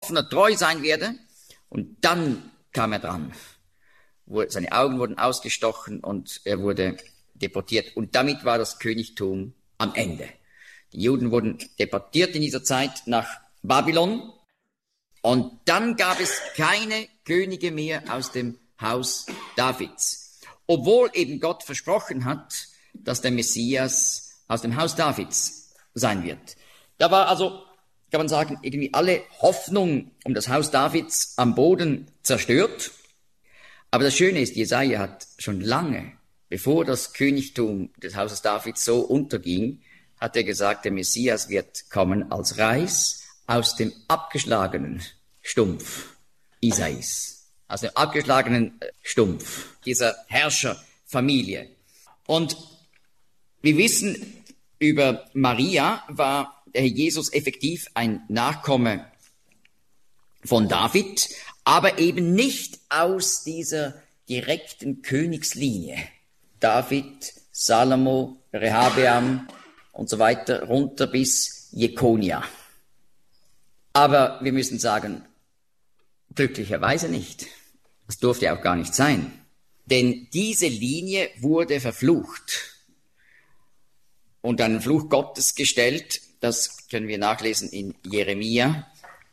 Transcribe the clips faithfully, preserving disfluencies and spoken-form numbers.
rechtschaffener, treu sein werde. Und dann kam er dran. Seine Augen wurden ausgestochen und er wurde deportiert. Und damit war das Königtum am Ende. Die Juden wurden deportiert in dieser Zeit nach Babylon. Und dann gab es keine Könige mehr aus dem Haus Davids. Obwohl eben Gott versprochen hat, dass der Messias aus dem Haus Davids sein wird. Da war also, kann man sagen, irgendwie alle Hoffnung um das Haus Davids am Boden zerstört. Aber das Schöne ist, Jesaja hat schon lange, bevor das Königtum des Hauses Davids so unterging, hat er gesagt, der Messias wird kommen als Reis aus dem abgeschlagenen Stumpf Isais. Aus dem abgeschlagenen Stumpf dieser Herrscherfamilie. Und wir wissen, über Maria war der Herr Jesus effektiv ein Nachkomme von David, aber eben nicht aus dieser direkten Königslinie. David, Salomo, Rehabeam und so weiter, runter bis Jekonia. Aber wir müssen sagen, glücklicherweise nicht. Das durfte ja auch gar nicht sein. Denn diese Linie wurde verflucht und einen Fluch Gottes gestellt. Das können wir nachlesen in Jeremia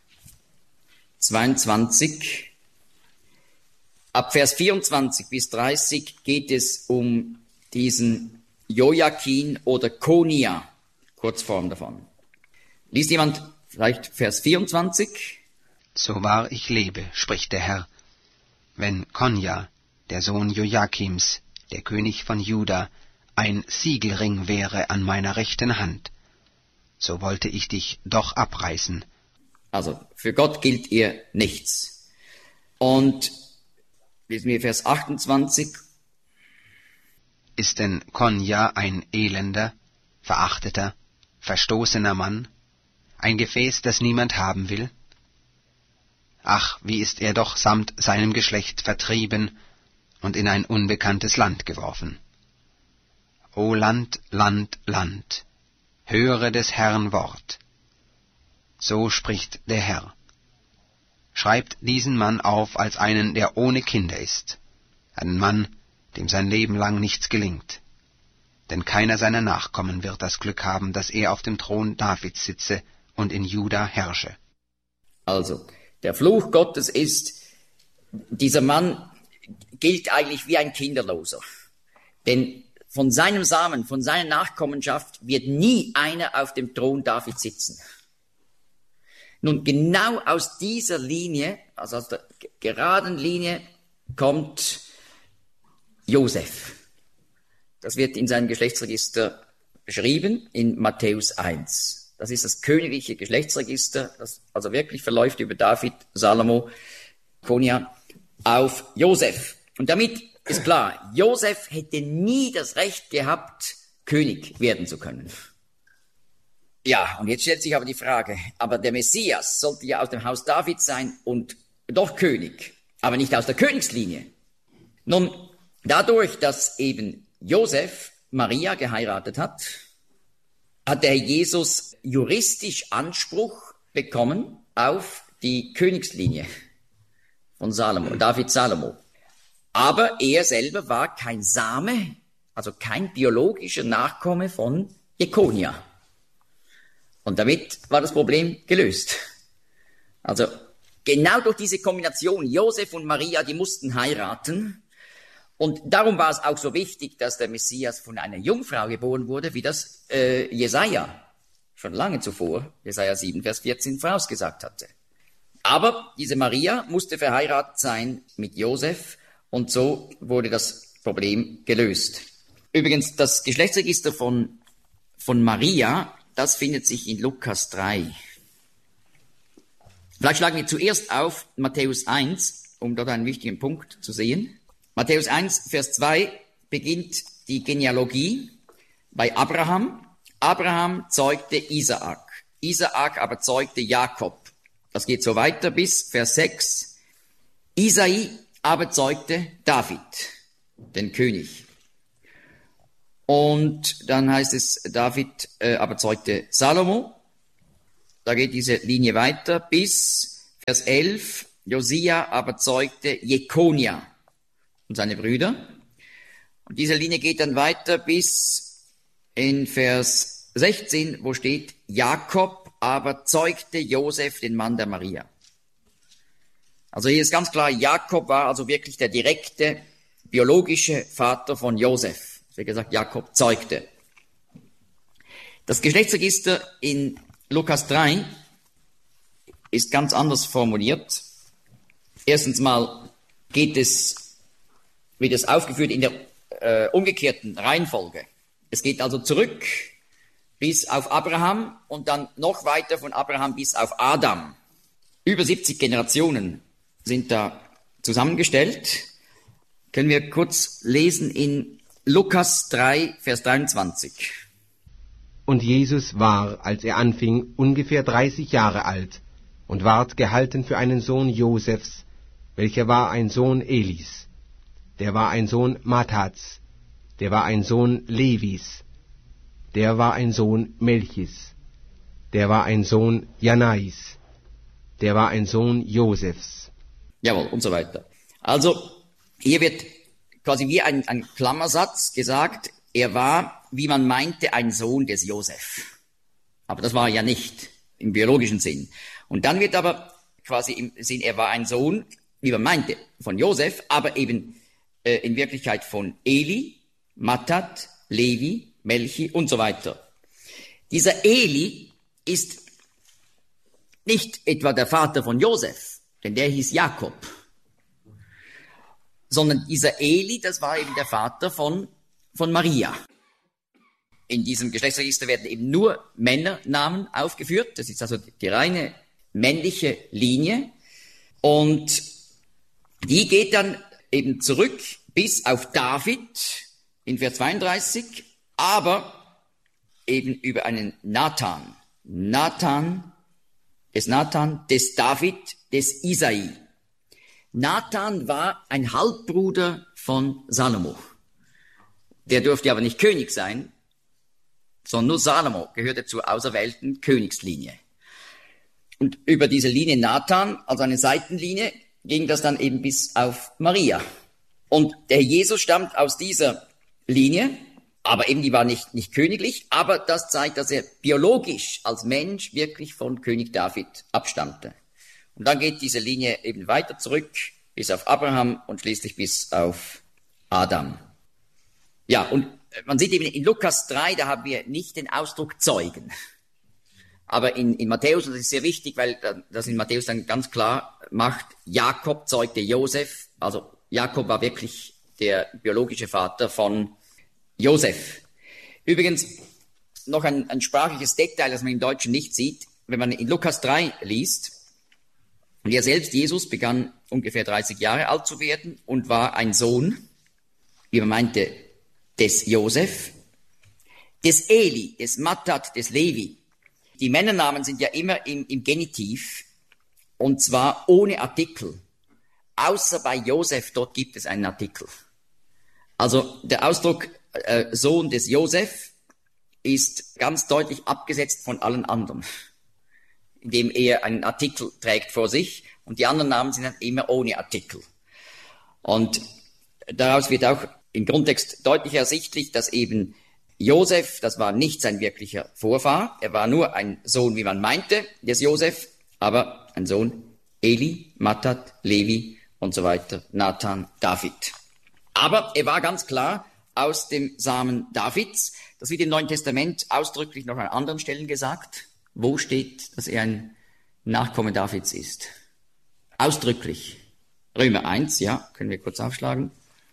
zweiundzwanzig. Ab Vers vierundzwanzig bis dreißig geht es um diesen Joachim oder Konia, Kurzform davon. Liest jemand vielleicht Vers vierundzwanzig? So wahr ich lebe, spricht der Herr, wenn Konja, der Sohn Joachims, der König von Juda, ein Siegelring wäre an meiner rechten Hand, so wollte ich dich doch abreißen. Also, für Gott gilt ihr nichts. Und lesen wir Vers achtundzwanzig. Ist denn Konja ein elender, verachteter, verstoßener Mann, ein Gefäß, das niemand haben will? Ach, wie ist er doch samt seinem Geschlecht vertrieben und in ein unbekanntes Land geworfen. O Land, Land, Land, höre des Herrn Wort. So spricht der Herr. Schreibt diesen Mann auf als einen, der ohne Kinder ist, einen Mann, dem sein Leben lang nichts gelingt. Denn keiner seiner Nachkommen wird das Glück haben, dass er auf dem Thron Davids sitze und in Juda herrsche. Also, der Fluch Gottes ist, dieser Mann gilt eigentlich wie ein Kinderloser. Denn von seinem Samen, von seiner Nachkommenschaft wird nie einer auf dem Thron Davids sitzen. Nun, genau aus dieser Linie, also aus der geraden Linie, kommt Josef. Das wird in seinem Geschlechtsregister beschrieben, in Matthäus eins. Das ist das königliche Geschlechtsregister, das also wirklich verläuft über David, Salomo, Konia auf Josef. Und damit ist klar, Josef hätte nie das Recht gehabt, König werden zu können. Ja, und jetzt stellt sich aber die Frage, aber der Messias sollte ja aus dem Haus Davids sein und doch König, aber nicht aus der Königslinie. Nun, dadurch, dass eben Josef Maria geheiratet hat, hat der Herr Jesus juristisch Anspruch bekommen auf die Königslinie von Salomo, David Salomo. Aber er selber war kein Same, also kein biologischer Nachkomme von Jekonia. Und damit war das Problem gelöst. Also genau durch diese Kombination, Josef und Maria, die mussten heiraten. Und darum war es auch so wichtig, dass der Messias von einer Jungfrau geboren wurde, wie das äh, Jesaja schon lange zuvor, Jesaja sieben, Vers vierzehn, vorausgesagt hatte. Aber diese Maria musste verheiratet sein mit Josef und so wurde das Problem gelöst. Übrigens, das Geschlechtsregister von, von Maria, das findet sich in Lukas drei. Vielleicht schlagen wir zuerst auf Matthäus eins, um dort einen wichtigen Punkt zu sehen. Matthäus eins, Vers zwei beginnt die Genealogie bei Abraham. Abraham zeugte Isaak. Isaak aber zeugte Jakob. Das geht so weiter bis Vers sechs. Isai aber zeugte David, den König. Und dann heißt es, David äh, aber zeugte Salomo. Da geht diese Linie weiter bis Vers elf, Josia aber zeugte Jekonia und seine Brüder. Und diese Linie geht dann weiter bis in Vers sechzehn, wo steht, Jakob aber zeugte Josef, den Mann der Maria. Also hier ist ganz klar, Jakob war also wirklich der direkte biologische Vater von Josef. Wie gesagt, Jakob zeugte. Das Geschlechtsregister in Lukas drei ist ganz anders formuliert. Erstens mal geht es, wird es aufgeführt in der äh, umgekehrten Reihenfolge. Es geht also zurück bis auf Abraham und dann noch weiter von Abraham bis auf Adam. Über siebzig Generationen sind da zusammengestellt. Können wir kurz lesen in Lukas drei, Vers dreiundzwanzig. Und Jesus war, als er anfing, ungefähr dreißig Jahre alt und ward gehalten für einen Sohn Josefs, welcher war ein Sohn Elis, der war ein Sohn Mattats, der war ein Sohn Levis, der war ein Sohn Melchis, der war ein Sohn Janais, der war ein Sohn Josefs. Jawohl, und so weiter. Also, hier wird quasi wie ein, ein Klammersatz gesagt, er war, wie man meinte, ein Sohn des Josef. Aber das war er ja nicht, im biologischen Sinn. Und dann wird aber quasi im Sinn, er war ein Sohn, wie man meinte, von Josef, aber eben äh, in Wirklichkeit von Eli, Mattat, Levi, Melchi und so weiter. Dieser Eli ist nicht etwa der Vater von Josef, denn der hieß Jakob, sondern dieser Eli, das war eben der Vater von, von Maria. In diesem Geschlechtsregister werden eben nur Männernamen aufgeführt, das ist also die reine männliche Linie und die geht dann eben zurück bis auf David in Vers zweiunddreißig, aber eben über einen Nathan. Nathan, des Nathan, des David, des Isai. Nathan war ein Halbbruder von Salomo. Der durfte aber nicht König sein, sondern nur Salomo gehörte zur auserwählten Königslinie. Und über diese Linie Nathan, also eine Seitenlinie, ging das dann eben bis auf Maria. Und der Jesus stammt aus dieser Linie, aber eben die war nicht, nicht königlich, aber das zeigt, dass er biologisch als Mensch wirklich von König David abstammte. Und dann geht diese Linie eben weiter zurück bis auf Abraham und schließlich bis auf Adam. Ja, und man sieht eben in Lukas drei, da haben wir nicht den Ausdruck Zeugen. Aber in, in Matthäus, und das ist sehr wichtig, weil das in Matthäus dann ganz klar macht, Jakob zeugte Josef, also Jakob war wirklich der biologische Vater von Josef. Übrigens noch ein, ein sprachliches Detail, das man im Deutschen nicht sieht. Wenn man in Lukas drei liest, und er selbst, Jesus, begann ungefähr dreißig Jahre alt zu werden und war ein Sohn, wie man meinte, des Josef, des Eli, des Mattat, des Levi. Die Männernamen sind ja immer im, im Genitiv, und zwar ohne Artikel. Außer bei Josef, dort gibt es einen Artikel. Also der Ausdruck äh, Sohn des Josef ist ganz deutlich abgesetzt von allen anderen, indem er einen Artikel trägt vor sich, und die anderen Namen sind dann immer ohne Artikel. Und daraus wird auch im Grundtext deutlich ersichtlich, dass eben Josef, das war nicht sein wirklicher Vorfahr, er war nur ein Sohn, wie man meinte, des Josef, aber ein Sohn Eli, Mattat, Levi und so weiter, Nathan, David. Aber er war ganz klar aus dem Samen Davids. Das wird im Neuen Testament ausdrücklich noch an anderen Stellen gesagt. Wo steht, dass er ein Nachkomme Davids ist? Ausdrücklich. Römer eins, ja, können wir kurz aufschlagen.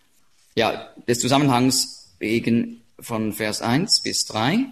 Ja, des Zusammenhangs wegen von Vers eins bis drei.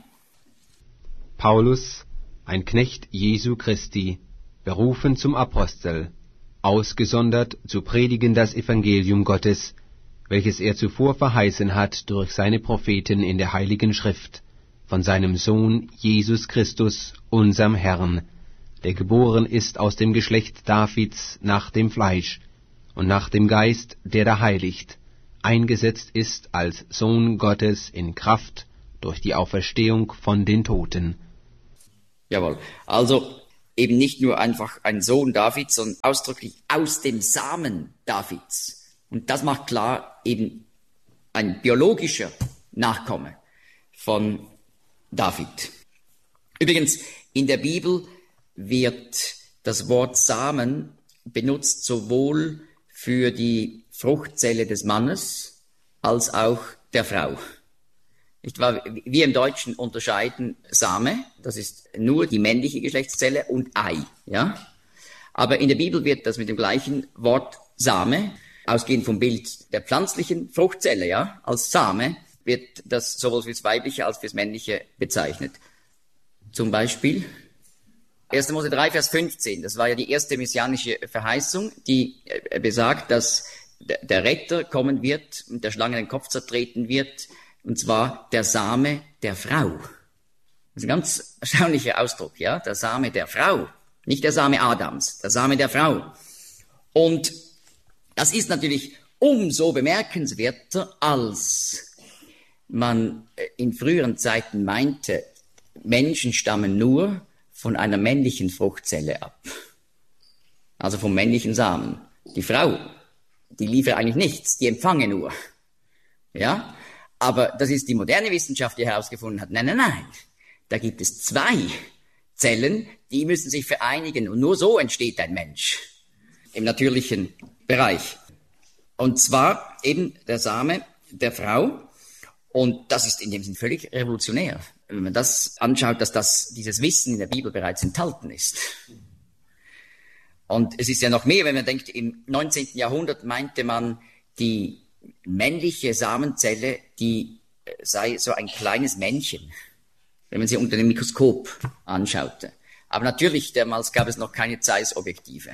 Paulus, ein Knecht Jesu Christi, berufen zum Apostel, ausgesondert zu predigen das Evangelium Gottes, welches er zuvor verheißen hat durch seine Propheten in der Heiligen Schrift, von seinem Sohn Jesus Christus, unserem Herrn, der geboren ist aus dem Geschlecht Davids nach dem Fleisch und nach dem Geist, der da heiligt, eingesetzt ist als Sohn Gottes in Kraft durch die Auferstehung von den Toten. Jawohl. Also eben nicht nur einfach ein Sohn Davids, sondern ausdrücklich aus dem Samen Davids. Und das macht klar, eben ein biologischer Nachkomme von David. Übrigens, in der Bibel wird das Wort Samen benutzt sowohl für die Fruchtzelle des Mannes als auch der Frau. Nicht wahr? Wir im Deutschen unterscheiden Same, das ist nur die männliche Geschlechtszelle, und Ei. Ja? Aber in der Bibel wird das mit dem gleichen Wort Same, ausgehend vom Bild der pflanzlichen Fruchtzelle, ja, als Same, wird das sowohl fürs Weibliche als fürs Männliche bezeichnet. Zum Beispiel erster Mose drei, Vers fünfzehn, das war ja die erste messianische Verheißung, die besagt, dass der Retter kommen wird und der Schlange den Kopf zertreten wird, und zwar der Same der Frau. Das ist ein ganz erstaunlicher Ausdruck, ja, der Same der Frau, nicht der Same Adams, der Same der Frau. Und das ist natürlich umso bemerkenswerter, als man in früheren Zeiten meinte, Menschen stammen nur von einer männlichen Fruchtzelle ab. Also vom männlichen Samen. Die Frau, die liefert eigentlich nichts, die empfange nur. Ja? Aber das ist die moderne Wissenschaft, die herausgefunden hat, nein, nein, nein. Da gibt es zwei Zellen, die müssen sich vereinigen und nur so entsteht ein Mensch im natürlichen Bereich. Und zwar eben der Same der Frau. Und das ist in dem Sinn völlig revolutionär, wenn man das anschaut, dass das, dieses Wissen in der Bibel bereits enthalten ist. Und es ist ja noch mehr, wenn man denkt, im neunzehnten Jahrhundert meinte man, die männliche Samenzelle, die sei so ein kleines Männchen, wenn man sie unter dem Mikroskop anschaute. Aber natürlich, damals gab es noch keine Zeiss-Objektive.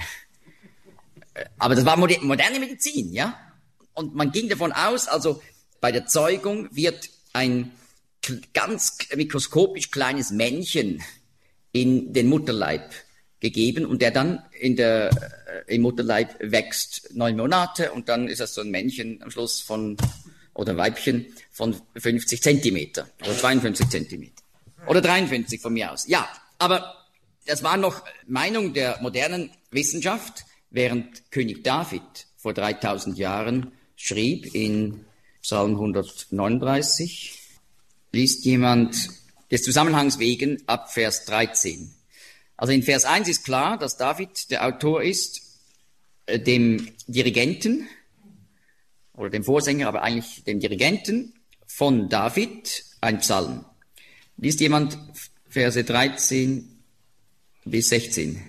Aber das war moderne Medizin, ja? Und man ging davon aus, also bei der Zeugung wird ein ganz mikroskopisch kleines Männchen in den Mutterleib gegeben und der dann in der, äh, im Mutterleib wächst neun Monate und dann ist das so ein Männchen am Schluss von, oder Weibchen von fünfzig Zentimeter oder zweiundfünfzig Zentimeter oder dreiundfünfzig von mir aus. Ja, aber das war noch Meinung der modernen Wissenschaft, während König David vor dreitausend Jahren schrieb in Psalm hundertneununddreißig, liest jemand des Zusammenhangs wegen ab Vers dreizehn. Also in Vers eins ist klar, dass David der Autor ist, äh, dem Dirigenten oder dem Vorsänger, aber eigentlich dem Dirigenten von David, ein Psalm. Liest jemand Verse dreizehn bis sechzehn.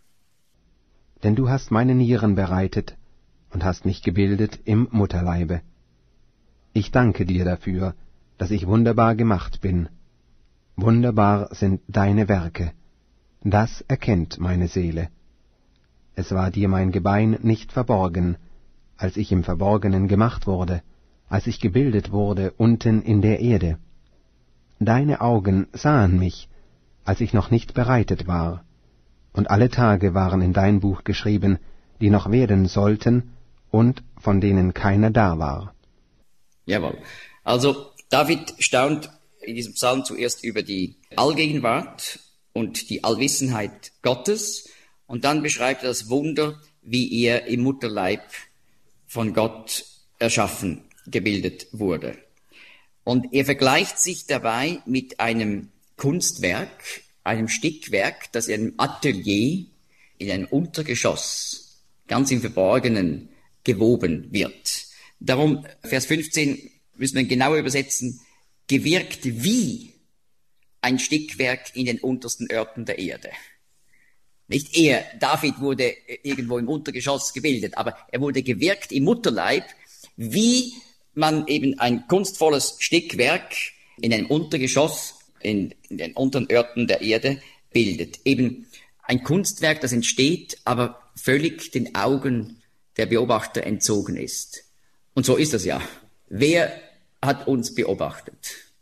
Denn du hast meine Nieren bereitet und hast mich gebildet im Mutterleibe. Ich danke dir dafür, dass ich wunderbar gemacht bin. Wunderbar sind deine Werke. Das erkennt meine Seele. Es war dir mein Gebein nicht verborgen, als ich im Verborgenen gemacht wurde, als ich gebildet wurde unten in der Erde. Deine Augen sahen mich, als ich noch nicht bereitet war, und alle Tage waren in dein Buch geschrieben, die noch werden sollten und von denen keiner da war. Jawohl. Also David staunt in diesem Psalm zuerst über die Allgegenwart und die Allwissenheit Gottes und dann beschreibt er das Wunder, wie er im Mutterleib von Gott erschaffen, gebildet wurde. Und er vergleicht sich dabei mit einem Kunstwerk, einem Stickwerk, das in einem Atelier, in einem Untergeschoss, ganz im Verborgenen gewoben wird. Darum, Vers fünfzehn, müssen wir genauer übersetzen, gewirkt wie ein Stickwerk in den untersten Örten der Erde. Nicht er, David wurde irgendwo im Untergeschoss gebildet, aber er wurde gewirkt im Mutterleib, wie man eben ein kunstvolles Stickwerk in einem Untergeschoss in, in den unteren Örten der Erde bildet. Eben ein Kunstwerk, das entsteht, aber völlig den Augen der Beobachter entzogen ist. Und so ist das ja. Wer hat uns beobachtet,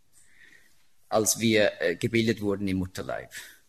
als wir äh, gebildet wurden im Mutterleib?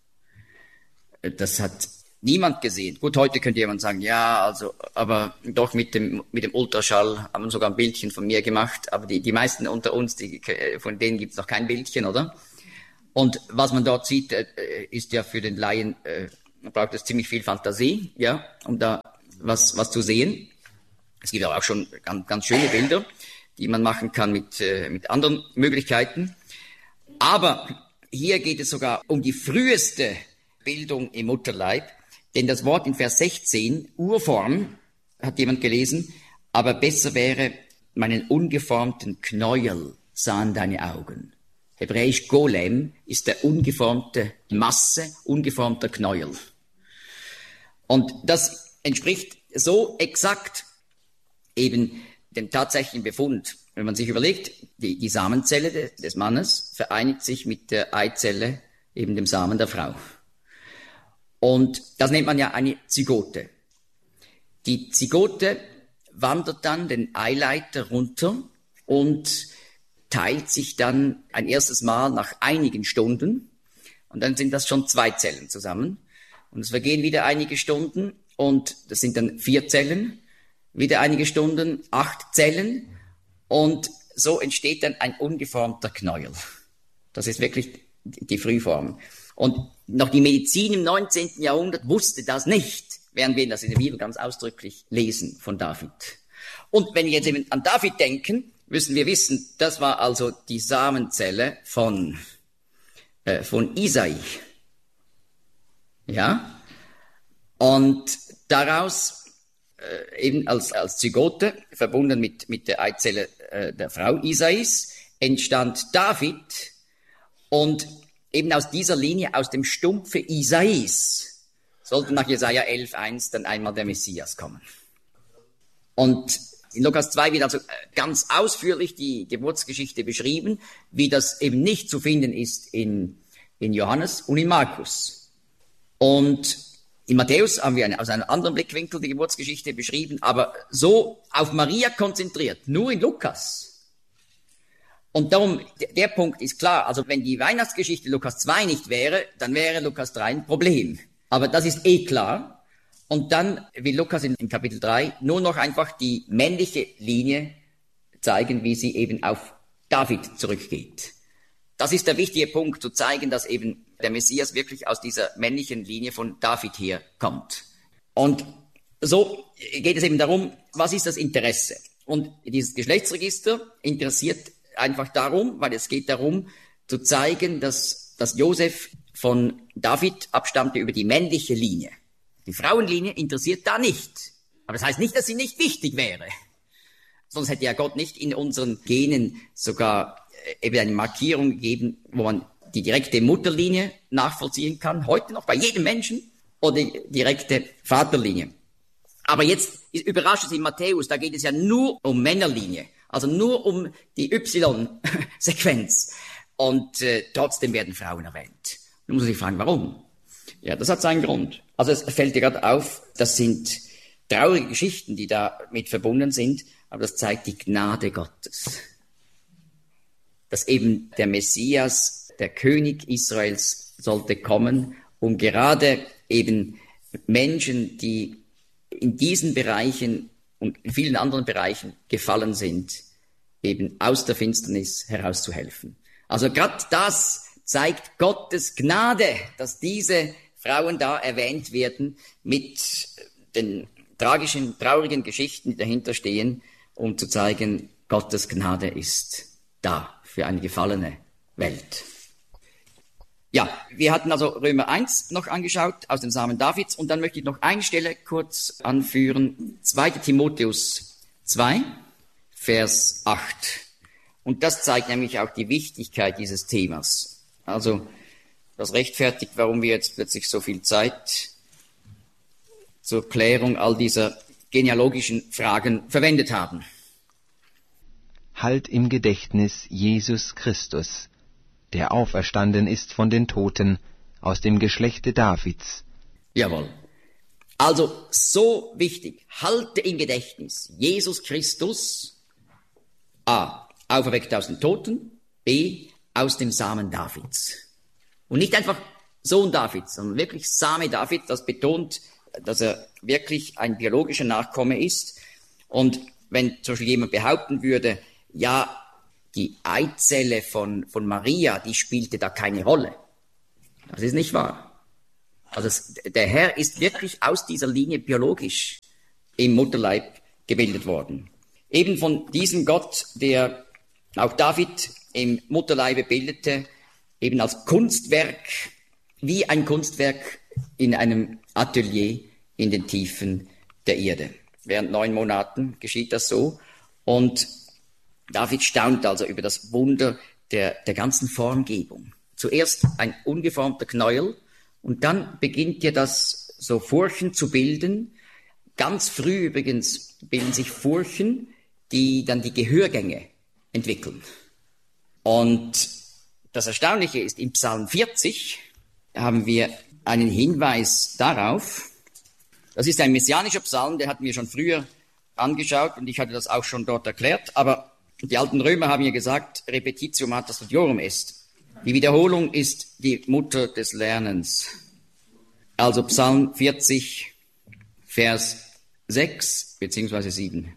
Das hat niemand gesehen. Gut, heute könnte jemand sagen, ja, also, aber doch mit dem, mit dem Ultraschall haben wir sogar ein Bildchen von mir gemacht, aber die, die meisten unter uns, die, von denen gibt es noch kein Bildchen, oder? Und was man dort sieht, äh, ist ja für den Laien äh, Da braucht es ziemlich viel Fantasie, ja, um da was, was zu sehen. Es gibt aber auch schon ganz, ganz schöne Bilder, die man machen kann mit, äh, mit anderen Möglichkeiten. Aber hier geht es sogar um die früheste Bildung im Mutterleib, denn das Wort in Vers sechzehn, Urform, hat jemand gelesen, aber besser wäre, meinen ungeformten Knäuel sahen deine Augen. Hebräisch Golem ist der ungeformte Masse, ungeformter Knäuel. Und das entspricht so exakt eben dem tatsächlichen Befund. Wenn man sich überlegt, die, die Samenzelle de, des Mannes vereinigt sich mit der Eizelle, eben dem Samen der Frau. Und das nennt man ja eine Zygote. Die Zygote wandert dann den Eileiter runter und teilt sich dann ein erstes Mal nach einigen Stunden. Und dann sind das schon zwei Zellen zusammen. Und es vergehen wieder einige Stunden und das sind dann vier Zellen. Wieder einige Stunden, acht Zellen. Und so entsteht dann ein ungeformter Knäuel. Das ist wirklich die Frühform. Und noch die Medizin im neunzehnten Jahrhundert wusste das nicht, während wir das in der Bibel ganz ausdrücklich lesen von David. Und wenn wir jetzt eben an David denken, müssen wir wissen, das war also die Samenzelle von, äh, von Isai. Ja? Und daraus äh, eben als, als Zygote, verbunden mit, mit der Eizelle äh, der Frau Isais, entstand David. Und eben aus dieser Linie, aus dem Stumpfe Isais, sollte nach Jesaja elf eins dann einmal der Messias kommen. Und in Lukas zwei wird also ganz ausführlich die Geburtsgeschichte beschrieben, wie das eben nicht zu finden ist in, in Johannes und in Markus. Und in Matthäus haben wir eine, aus einem anderen Blickwinkel die Geburtsgeschichte beschrieben, aber so auf Maria konzentriert, nur in Lukas. Und darum, der, der Punkt ist klar, also wenn die Weihnachtsgeschichte Lukas zwei nicht wäre, dann wäre Lukas drei ein Problem. Aber das ist eh klar. Und dann will Lukas in, in Kapitel drei nur noch einfach die männliche Linie zeigen, wie sie eben auf David zurückgeht. Das ist der wichtige Punkt, zu zeigen, dass eben der Messias wirklich aus dieser männlichen Linie von David herkommt. Und so geht es eben darum, was ist das Interesse? Und dieses Geschlechtsregister interessiert einfach darum, weil es geht darum, zu zeigen, dass, dass Josef von David abstammte über die männliche Linie. Die Frauenlinie interessiert da nicht. Aber das heißt nicht, dass sie nicht wichtig wäre. Sonst hätte ja Gott nicht in unseren Genen sogar eben eine Markierung gegeben, wo man die direkte Mutterlinie nachvollziehen kann, heute noch bei jedem Menschen, oder die direkte Vaterlinie. Aber jetzt überrascht es in Matthäus, da geht es ja nur um Männerlinie, also nur um die Y-Sequenz. Und äh, trotzdem werden Frauen erwähnt. Da muss man sich fragen, warum? Ja, das hat seinen Grund. Also es fällt dir gerade auf, das sind traurige Geschichten, die damit verbunden sind, aber das zeigt die Gnade Gottes. Dass eben der Messias, der König Israels, sollte kommen, um gerade eben Menschen, die in diesen Bereichen und in vielen anderen Bereichen gefallen sind, eben aus der Finsternis herauszuhelfen. Also gerade das zeigt Gottes Gnade, dass diese Frauen da erwähnt werden mit den tragischen, traurigen Geschichten, die dahinter stehen, um zu zeigen, Gottes Gnade ist da für eine gefallene Welt. Ja, wir hatten also Römer eins noch angeschaut aus dem Samen Davids und dann möchte ich noch eine Stelle kurz anführen, zweiter Timotheus zwei, Vers acht. Und das zeigt nämlich auch die Wichtigkeit dieses Themas. Also das rechtfertigt, warum wir jetzt plötzlich so viel Zeit zur Klärung all dieser genealogischen Fragen verwendet haben. Halt im Gedächtnis Jesus Christus, der auferstanden ist von den Toten, aus dem Geschlechte Davids. Jawohl. Also so wichtig, halte im Gedächtnis Jesus Christus, a, auferweckt aus den Toten, b, aus dem Samen Davids. Und nicht einfach Sohn Davids, sondern wirklich Same David, das betont, dass er wirklich ein biologischer Nachkomme ist. Und wenn zum Beispiel jemand behaupten würde, ja, die Eizelle von, von Maria, die spielte da keine Rolle. Das ist nicht wahr. Also es, der Herr ist wirklich aus dieser Linie biologisch im Mutterleib gebildet worden. Eben von diesem Gott, der auch David im Mutterleibe bildete, eben als Kunstwerk, wie ein Kunstwerk in einem Atelier in den Tiefen der Erde. Während neun Monaten geschieht das so. Und David staunt also über das Wunder der, der ganzen Formgebung. Zuerst ein ungeformter Knäuel und dann beginnt ja das so Furchen zu bilden. Ganz früh übrigens bilden sich Furchen, die dann die Gehörgänge entwickeln. Und das Erstaunliche ist, im Psalm vierzig haben wir einen Hinweis darauf. Das ist ein messianischer Psalm, der hatten wir schon früher angeschaut und ich hatte das auch schon dort erklärt. Aber die alten Römer haben ja gesagt, Repetitio mater studiorum est. Die Wiederholung ist die Mutter des Lernens. Also Psalm vierzig, Vers sechs beziehungsweise sieben.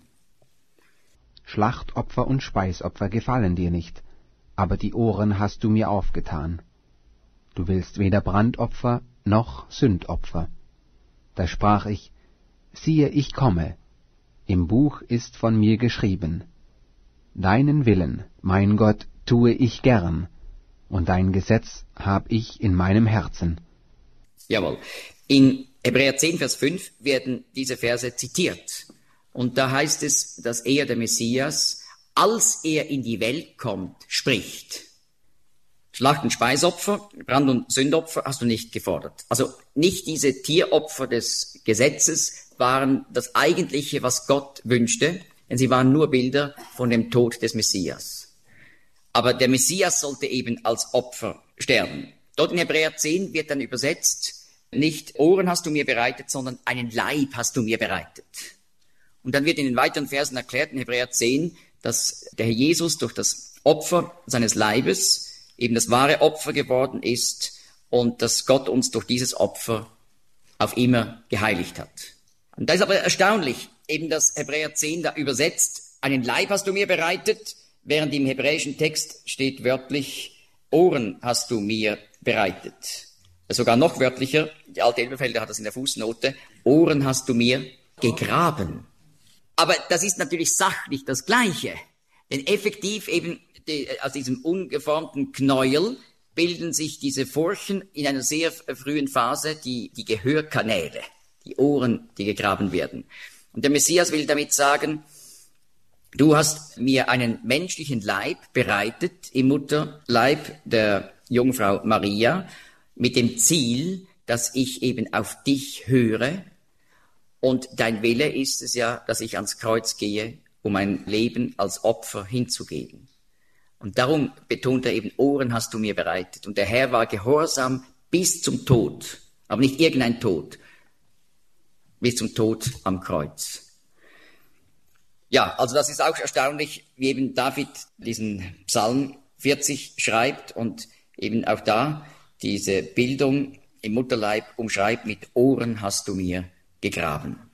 Schlachtopfer und Speisopfer gefallen dir nicht, aber die Ohren hast du mir aufgetan. Du willst weder Brandopfer noch Sündopfer. Da sprach ich, siehe, ich komme, im Buch ist von mir geschrieben. Deinen Willen, mein Gott, tue ich gern, und dein Gesetz hab ich in meinem Herzen. Jawohl. In Hebräer zehn, Vers fünf werden diese Verse zitiert. Und da heißt es, dass er, der Messias, als er in die Welt kommt, spricht. Schlacht- und Speisopfer, Brand- und Sündopfer hast du nicht gefordert. Also nicht diese Tieropfer des Gesetzes waren das Eigentliche, was Gott wünschte, denn sie waren nur Bilder von dem Tod des Messias. Aber der Messias sollte eben als Opfer sterben. Dort in Hebräer zehn wird dann übersetzt, nicht Ohren hast du mir bereitet, sondern einen Leib hast du mir bereitet. Und dann wird in den weiteren Versen erklärt, in Hebräer zehn, dass der Herr Jesus durch das Opfer seines Leibes eben das wahre Opfer geworden ist und dass Gott uns durch dieses Opfer auf immer geheiligt hat. Und da ist aber erstaunlich, eben dass Hebräer zehn da übersetzt, einen Leib hast du mir bereitet, während im hebräischen Text steht wörtlich, Ohren hast du mir bereitet. Sogar noch wörtlicher, die alte Elberfelder hat das in der Fußnote, Ohren hast du mir gegraben. Aber das ist natürlich sachlich das Gleiche, denn effektiv eben die, aus diesem ungeformten Knäuel bilden sich diese Furchen in einer sehr frühen Phase, die, die Gehörkanäle, die Ohren, die gegraben werden. Und der Messias will damit sagen, du hast mir einen menschlichen Leib bereitet im Mutterleib der Jungfrau Maria mit dem Ziel, dass ich eben auf dich höre. Und dein Wille ist es ja, dass ich ans Kreuz gehe, um mein Leben als Opfer hinzugeben. Und darum betont er eben, Ohren hast du mir bereitet. Und der Herr war gehorsam bis zum Tod, aber nicht irgendein Tod, bis zum Tod am Kreuz. Ja, also das ist auch erstaunlich, wie eben David diesen Psalm vierzig schreibt und eben auch da diese Bildung im Mutterleib umschreibt mit Ohren hast du mir gegraben.